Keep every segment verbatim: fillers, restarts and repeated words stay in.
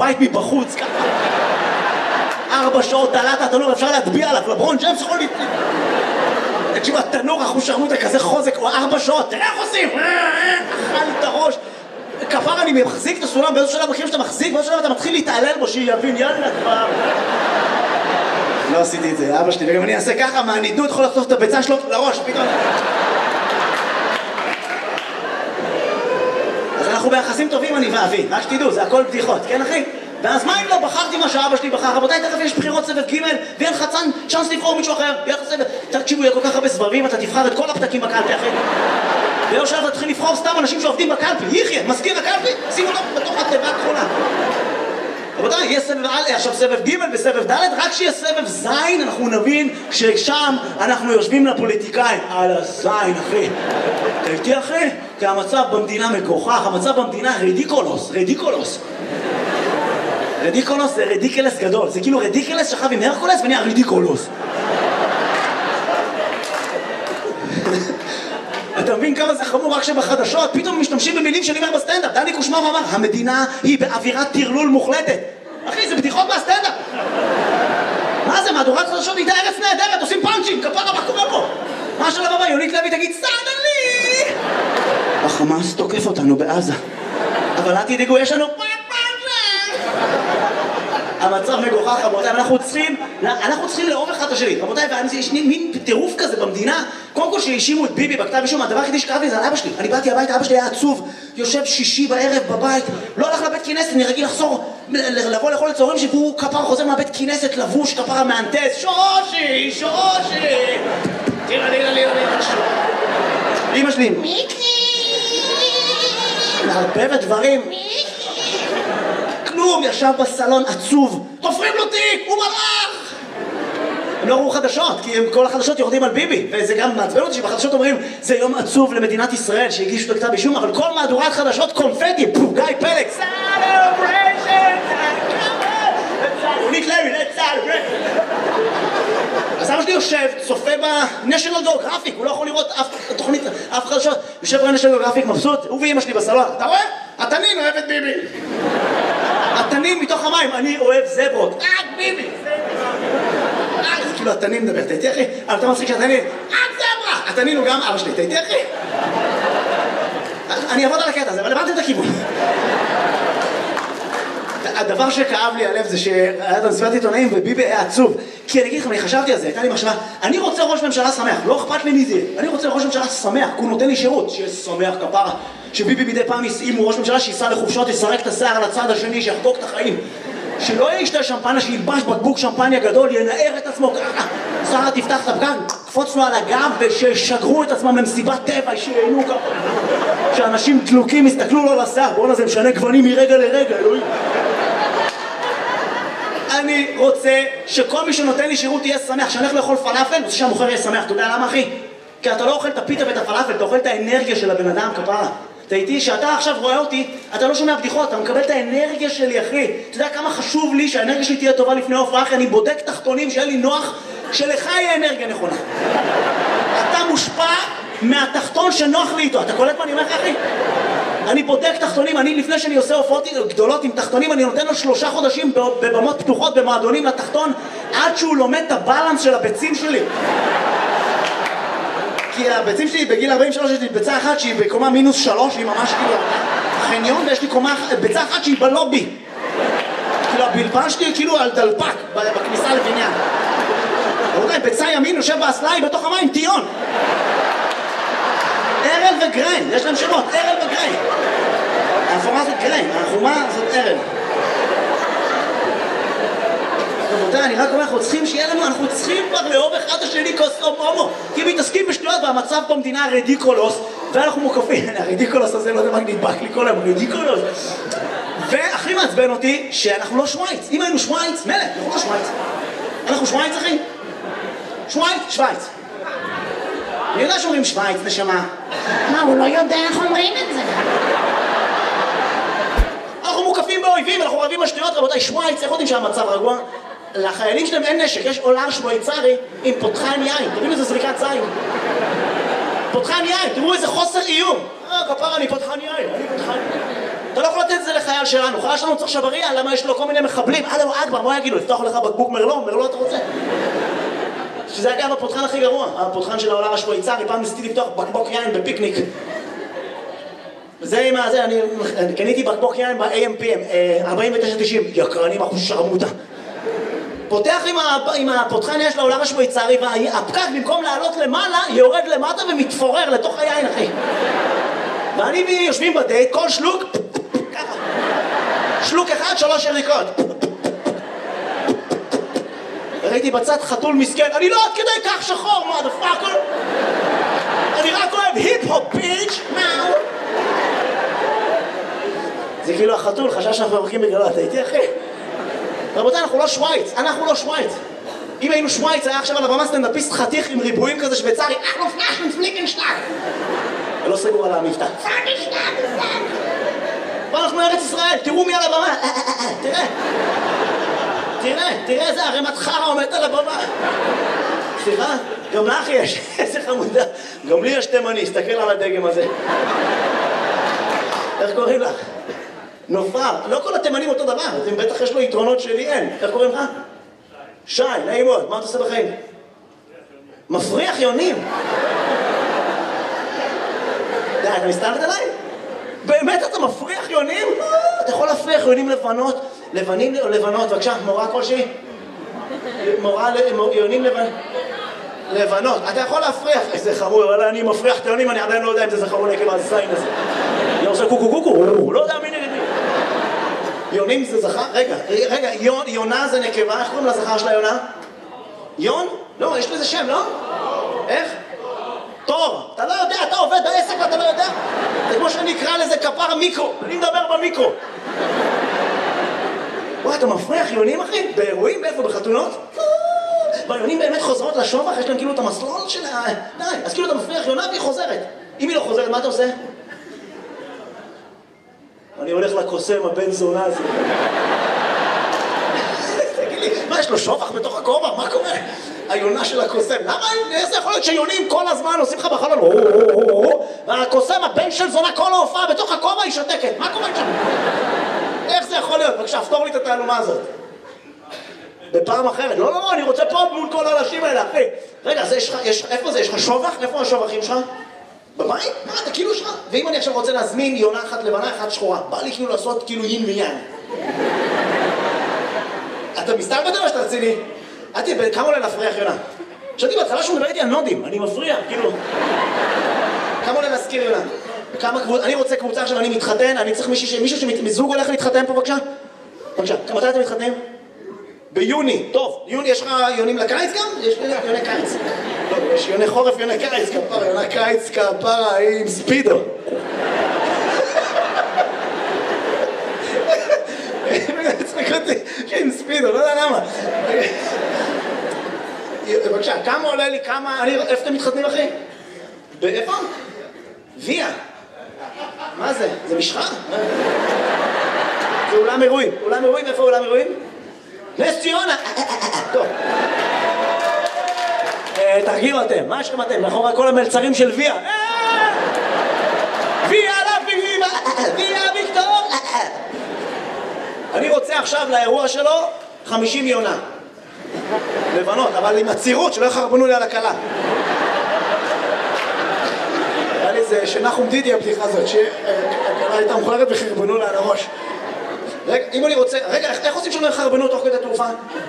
הבית מבחוץ, ככה. ארבע שעות תעלת התנור, אפשר להטביע עליו, לברון ג'יימס יכול להת... תקשיבו, התנור, אחוז שרמוטה כזה חוזק, או ארבע שעות, תראה איך עושים, אכל את הראש. כפר, אני מחזיק את הסולם, באיזו שלב מכירים שאתה מחזיק, באיזו שלב אתה מתחיל להתעלל בו, שיבין, יאללה כבר. לא עשיתי את זה, אבא שלי, וגם אני אעשה ככה, מהנידות יכול לחטוף את הביצה שלו לראש, פתאום. אז אנחנו ביחסים טובים, אני ואבי, רק שתדעו, זה הכל בדיחות, כן אחי? ואז מה אם לא בחרתי מה שאבא שלי בחר? רבותיי, תכף יש בחירות סבב ג' ויהיה לך צאן, צ'אנס לבחור מישהו אחר, יהיה לך סבב. תקשיבו, יהיה כל כך הרבה סבבים, אתה תבחר את כל הפתקים בקלפי, אחי. ויום שלב תתחיל לבחור סתם אנשים שעובדים בקלפי, יחיה, מזכיר הקלפי, שימו אותו בתוך התיבה הכחולה. רבותיי, יהיה סבב א', עכשיו סבב ג' וסבב ד', רק שיהיה סבב ז', אנחנו נבין ששם אנחנו יושבים לפוליטיקאים. על הזין, אחי. אתה איתי, אחי? כי המצב במדינה מגוחך, המצב במדינה רדיקולוס, רדיקולוס. רדיקולוס זה רדיקלס גדול, זה כאילו רדיקלס שכב עם הרקולס ונהיה רדיקולוס. אתה מבין כמה זה חמור רק שבחדשות פתאום משתמשים במילים שאני אומר בסטנדאפ. דני קושמר אמר, המדינה היא באווירת טרלול מוחלטת. אחי, זה בדיחות מהסטנדאפ. מה זה, מהדורת חדשות איתה ארץ נהדרת, עושים פאנצ'ים, כפרה, מה קורה פה? מה השלב הבא? יונית לוי תגיד, סדלי! החמאס תוקף אותנו בעזה. אבל אל תדאגו, יש לנו פאנצ'ים! המצב מגוחך, רבותיי, אנחנו צריכים, אנחנו צריכים לאהוב אחד את השני. רבותיי, ויש מין טירוף כזה במדינה. קודם כל שהאשימו את ביבי בכתב אישום, הדבר הכי שקראתי זה על אבא שלי. אני באתי הביתה, אבא שלי היה עצוב, יושב שישי בערב בבית, לא הלך לבית כנסת, אני רגיל לחזור, לבוא לאכול את צהריים שהוא כפר חוזר מהבית כנסת, לבוש, כפר המהנדס, שושי, שושי. תראה, תראה, תראה, תראה. אמא שלי. מיקי. מערבבת דברים. כלום, ישב בסלון עצוב, תופרים לו תיק, הוא מלאך! הם לא ראו חדשות, כי כל החדשות יורדים על ביבי, וזה גם מעצבן אותי שבחדשות אומרים זה יום עצוב למדינת ישראל שהגישו את הכתב אישום, אבל כל מהדורת חדשות קונפטי, פו, גיא פלג, סלבריישן, יונית לוי, let's celebrate. אז אבא שלי יושב, צופה ב-National Geographic, הוא לא יכול לראות אף תוכנית, אף חדשות, יושב ב-National Geographic מבסוט, הוא ואמא שלי בסלון, אתה רואה? התנין אוהב את ביבי. התנין מתוך המים, אני אוהב זברות. רק ביבי. אה, זה כאילו התנין מדבר, אתה איתי אחי? אבל אתה מצחיק שהתנין, רק זברה. התנין הוא גם אבא שלי, אתה איתי אחי? אני אעבוד על הקטע הזה, אבל הבנתם את הכיוון. הדבר שכאב לי הלב זה שהיה את המסיבת עיתונאים וביבי היה עצוב. כי אני אגיד לכם, אני חשבתי על זה, הייתה לי מחשבה, אני רוצה ראש ממשלה שמח, לא אכפת לי מי זה, אני רוצה ראש ממשלה שמח, כי הוא נותן לי שירות, שיהיה שמח כפרה, שביבי מדי פעם יסעים ראש ממשלה שיסע לחופשות, יסרק את השיער על הצד השני, שיחגוג את החיים, שלא ישתה שמפניה, שילבש בקבוק שמפניה גדול, ינער את עצמו ככה, שרה תפתח את הפגן, קפוץ לו על הגב וששגרו את עצמם במסיבת טבע, שיהנו ככה, שאנשים דלוקים יסתכלו לו לשיער, בואנה זה משנה גוונים מרגע לרגע, אלוהים. אני רוצה שכל מי שנותן לי שירות יהיה שמח, שאני הולך לאכול פלאפל, רוצה שהמוכר יהיה שמח. אתה יודע למה אחי? כי אתה לא אוכל את הפיתה ואת הפלאפל, אתה אוכל את האנרגיה של הבן אדם כפרה. אתה איתי, שאתה עכשיו רואה אותי, אתה לא שומע בדיחות, אתה מקבל את האנרגיה שלי אחי. אתה יודע כמה חשוב לי שהאנרגיה שלי תהיה טובה לפני ההופעה, אחי, אני בודק תחתונים שיהיה לי נוח, שלך יהיה אנרגיה נכונה. אתה מושפע מהתחתון שנוח לי איתו, אתה קולט מה אני אומר לך אחי? אני בודק תחתונים, אני לפני שאני עושה הופעות גדולות עם תחתונים, אני נותן לו שלושה חודשים בבמות פתוחות, במועדונים לתחתון, עד שהוא לומד את הבלנס של הביצים שלי. כי הביצים שלי בגיל ארבעים ושלוש יש לי ביצה אחת שהיא בקומה מינוס שלוש, היא ממש כאילו חניון, ויש לי קומה, ביצה אחת שהיא בלובי. כאילו הבלבן שלי כאילו על דלפק בכניסה לבניין. רבותיי, ביצה ימין יושב באסלה, היא בתוך המים, טיון. ארל וגריין, יש להם שמות, ארל וגריין. החומה זאת גריין, החומה זאת ארל. רבותיי, אני רק אומר, אנחנו צריכים שיהיה לנו, אנחנו צריכים כבר לאהוב אחד השני כוס הומו. כי מתעסקים בשטויות והמצב במדינה רדיקולוס, ואנחנו מוקפים, הרדיקולוס הזה, לא יודע מה נדבק לי כל היום, רדיקולוס. והכי מעצבן אותי שאנחנו לא שוויץ. אם היינו שוויץ, מלך, אנחנו לא שוויץ. אנחנו שוויץ, אחי? שוויץ? שוויץ. אני יודע שאומרים שוויץ, נשמה. מה, הוא לא יודע איך אומרים את זה? אנחנו מוקפים באויבים, אנחנו אוהבים השטויות, רבותיי, שוויץ, איך יודעים שהמצב רגוע? לחיילים שלהם אין נשק, יש עולר שוויצרי עם פותחן יין, תראו איזה זריקת זין. פותחן יין, תראו איזה חוסר איום. אה, כפרה, אני פותחן יין, אני פותחן יין. אתה אתה לא יכול לתת את זה לחייל שלנו, חייל שלנו צריך שבריה, למה יש לו כל מיני מחבלים, אללה אכבר, מה יגידו, לפתוח לך בקבוק מרלו, מרלו אתה רוצה? שזה אגב הפותחן הכי גרוע, הפותחן של העולם השוויצרי, פעם ניסיתי לפתוח בקבוק יין בפיקניק. זה עם הזה, אני קניתי בקבוק יין ב-A M P M, ארבעים ותשע תשעים, יקרנים אחוז שרמוטה. פותח עם הפותחן יש לעולם השוויצרי, והפקק במקום לעלות למעלה, יורד למטה ומתפורר לתוך היין, אחי. ואני בי יושבים בדייט, כל שלוק, ככה. שלוק אחד, שלוש יריקות. ראיתי בצד חתול מסכן, אני לא עד כדי כך שחור, מה דפאקר? אני רק אוהב היפ-הופ ביץ', מאו. זה כאילו החתול, חשב שאנחנו מברכים בגללו, אתה איתי אחי? רבותיי, אנחנו לא שוויץ, אנחנו לא שוויץ. אם היינו שוויץ, היה עכשיו על הבמה סטנדאפיסט חתיך עם ריבועים כזה שוויצרי, אנחנו פלאשן פליקנשטאק. ולא סגור על המבטא. ואנחנו ארץ ישראל, תראו מי על הבמה, תראה. תראה, תראה איזה ערימת חרא עומדת על הבמה. סליחה, גם לך יש, איזה חמודה. גם לי יש תימני, הסתכל על הדגם הזה. איך קוראים לך? נופר, לא כל התימנים אותו דבר, אתם בטח יש לו יתרונות שלי אין. איך קוראים לך? שי, נעים מאוד, מה אתה עושה בחיים? מפריח יונים. די, אתה מסתלת עליי? באמת אתה מפריח יונים? אתה יכול להפריח יונים לבנות, לבנים או לבנות, בבקשה, מורה כלשהי? מורה יונים לבנות, אתה יכול להפריח, איזה חמור, אבל אני מפריח את היונים, אני עדיין לא יודע אם זה זכר אולי כמה זין הזה. אני עושה קוקו קוקו, לא יודע מי נגד מי. יונים זה זכר? רגע, רגע, יונה זה נקבה, איך קוראים לזכר של היונה? יון? לא, יש לזה שם, לא? איך? תור, אתה לא יודע, אתה עובד בעסק ואתה לא יודע? זה כמו שאני אקרא לזה כפר מיקרו, אני מדבר במיקרו. וואי, אתה מפריח יונים אחי? באירועים? באיפה? בחתונות? והיונים באמת חוזרות לשובח, יש להם כאילו את המסלול של ה... די, אז כאילו אתה מפריח יונה והיא חוזרת. אם היא לא חוזרת, מה אתה עושה? אני הולך לקוסם, הבן זונה הזה. תגיד לי, מה, יש לו שובח בתוך הכובע? מה קורה? היונה של הקוסם. למה? איזה יכול להיות שיונים כל הזמן עושים לך בחלון? והקוסם, הבן של זונה, כל ההופעה בתוך הכובע היא שתקת. מה קורה שם? איך זה יכול להיות? בבקשה, פתור לי את התעלומה הזאת. בפעם אחרת. לא, לא, לא, אני רוצה פה מול כל האנשים האלה, אחי. רגע, איפה זה? יש לך שובח? איפה השובחים שלך? בבית? מה, אתה כאילו שלך? ואם אני עכשיו רוצה להזמין יונה אחת לבנה, אחת שחורה, בא לי כאילו לעשות כאילו יין ויין. אתה מסתלבט או שאתה רציני? אתי, כמה עולה להפריח יונה? חשבתי בהתחלה שהוא מדבר איתי על נודים, אני מפריע, כאילו. כמה עולה להזכיר יונה? כמה קבוצה, אני רוצה קבוצה עכשיו, אני מתחתן, אני צריך מישהו שמזוג הולך להתחתן פה, בבקשה? בבקשה, מתי אתם מתחתנים? ביוני, טוב, יוני, יש לך יונים לקיץ גם? יש יוני קיץ. לא, יש יוני חורף, יוני קיץ, כפרה, יוני קיץ, כפרה, עם ספידו. צחק אותי, עם ספידו, לא יודע למה. בבקשה, כמה עולה לי, כמה, איפה אתם מתחתנים אחי? באיפה? ויה. מה זה? זה משחה? זה אולם אירועים. אולם אירועים, איפה אולם אירועים? נס ציונה! טוב. תרגיעו אתם, מה יש לכם אתם? מאחורי כל המלצרים של ויה. ויה לביבה! ויה ויקטור! אני רוצה עכשיו לאירוע שלו חמישים יונה. לבנות, אבל עם הצירות שלא יחרבנו לי על הכלה. היה לי זה שנחום דידי הבדיחה הזאת, שהכלה הייתה מוכלרת וחרבנו לה על הראש. רגע, אם אני רוצה... רגע, איך עושים שלא יחרבנו תוך כדי תעופה?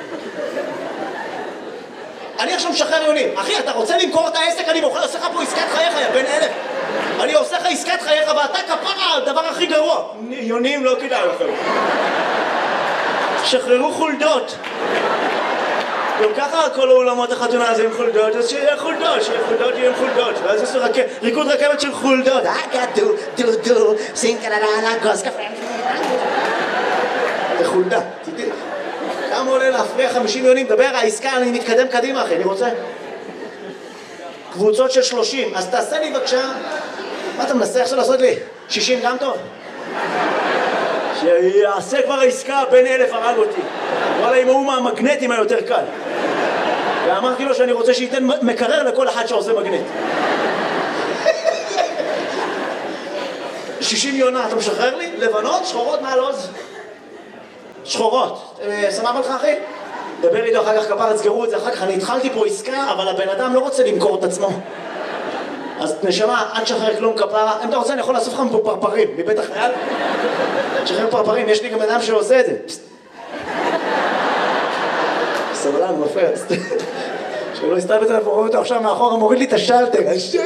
אני עכשיו משחרר יונים. אחי, אתה רוצה למכור את העסק? אני מוכר, עושה לך פה עסקת חייך, יא בן אלף. אני עושה לך עסקת חייך, ואתה כפרה, הדבר הכי גרוע. יונים לא כדאי לכם. שחררו חולדות. גם ככה כל האולמות החתונה הזה עם חולדות, אז שיהיה חולדות, שיהיה חולדות, יהיה עם חולדות. ואז יש ריקוד רכבת של חולדות. אגה דו, דו, דו, סינקללה, גוס קפה. זה חולדה. כמה עולה להפריח חמישים יונים? דבר, העסקה, אני מתקדם קדימה, אחי, אני רוצה. קבוצות של שלושים, אז תעשה לי בבקשה. מה אתה מנסה עכשיו לעשות לי? שישים גם טוב? שיעשה כבר העסקה, בין אלף הרג אותי. וואלה, אם הוא מהמגנטים היותר קל. ואמרתי לו שאני רוצה שייתן מקרר לכל אחד שעושה מגנט. שישים יונה, אתה משחרר לי? לבנות, שחורות מעל עוז. שחורות. סבבה לך אחי? דבר איתו אחר כך כפר, תסגרו את זה אחר כך, אני התחלתי פה עסקה, אבל הבן אדם לא רוצה למכור את עצמו. אז נשמה, אל תשחרר כלום כפרה. אם אתה רוצה, אני יכול לאסוף לך פה פרפרים, מבית החייל. תשחרר פרפרים, יש לי גם בן אדם שעושה את זה. סבלן, מפריע. שלא הסתלבט עליו, רואה אותו עכשיו מאחורה, מוריד לי את השלטר.